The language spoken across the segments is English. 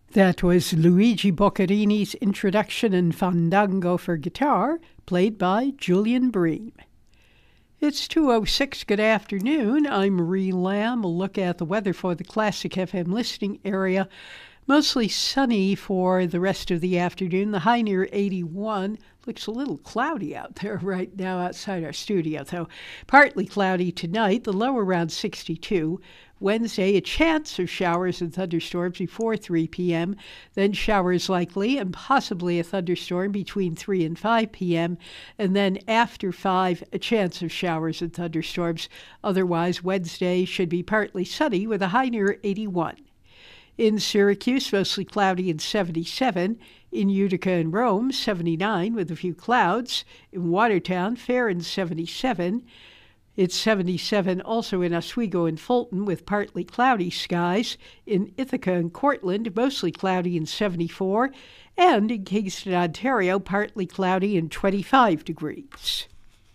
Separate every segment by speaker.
Speaker 1: That was Luigi Boccherini's introduction in Fandango for guitar, played by Julian Bream. It's 2:06. Good afternoon. I'm Marie Lamb. A look at the weather for the Classic FM listening area. Mostly sunny for the rest of the afternoon. The high near 81. Looks a little cloudy out there right now outside our studio, though. Partly cloudy tonight. The low around 62. Wednesday, a chance of showers and thunderstorms before 3 p.m., then showers likely and possibly a thunderstorm between 3 and 5 p.m., and then after 5, a chance of showers and thunderstorms. Otherwise, Wednesday should be partly sunny with a high near 81. In Syracuse, mostly cloudy and 77. In Utica and Rome, 79 with a few clouds. In Watertown, fair and 77. It's 77 also in Oswego and Fulton with partly cloudy skies. In Ithaca and Cortland, mostly cloudy and 74. And in Kingston, Ontario, partly cloudy and 25 degrees.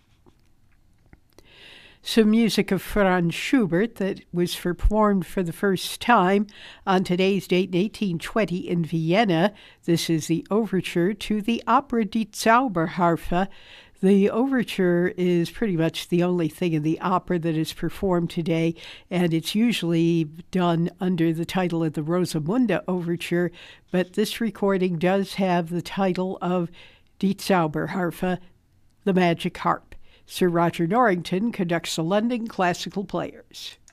Speaker 1: Some music of Franz Schubert that was performed for the first time on today's date in 1820 in Vienna. This is the overture to the opera Die Zauberharfe. The overture is pretty much the only thing in the opera that is performed today, and it's usually done under the title of the Rosamunde Overture, but this recording does have the title of Die Zauberharfe, the Magic Harp. Sir Roger Norrington conducts the London Classical Players.